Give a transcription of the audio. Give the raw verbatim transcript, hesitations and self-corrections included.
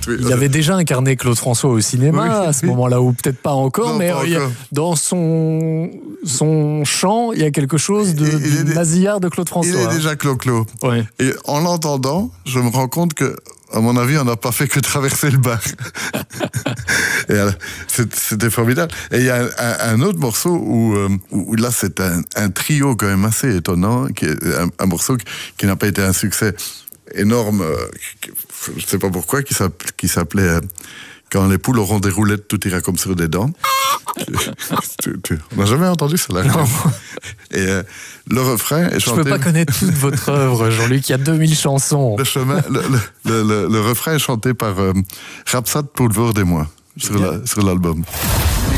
oui. Il avait déjà incarné Claude François au cinéma Oui, à ce oui. moment-là, ou peut-être pas encore, Non, mais pas il y a- encore. dans son, son chant, il y a quelque chose de, Il- il du est dé- nasillard de Claude Il François. est hein. déjà clo-clo. Ouais. Et en l'entendant, je me rends compte que, à mon avis, on n'a pas fait que traverser le bar. Et alors, c'est- c'était formidable. Et il y a un, un- un autre morceau où, euh, où là, c'est un, un trio quand même assez étonnant, qui est un, un morceau qui, qui n'a pas été un succès énorme, euh, qui- je ne sais pas pourquoi, qui s'app- qui s'appelait euh, Quand les poules auront des roulettes, tout ira comme sur des dents. tu, tu, on n'a jamais entendu cela. Non. Et euh, le refrain est Je chanté... peux pas connaître toute votre œuvre, Jean-Luc, il y a deux mille chansons. Le, chemin, le, le, le, le, le refrain est chanté par euh, Rapsat Poulvord et moi sur la- sur l'album.